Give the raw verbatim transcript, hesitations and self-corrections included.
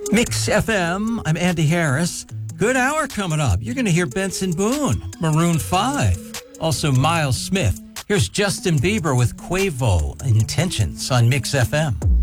Mix F M, I'm Andy Harris. Good hour coming up. You're going to hear Benson Boone, Maroon five, also Miles Smith. Here's Justin Bieber with Quavo, Intentions on Mix F M.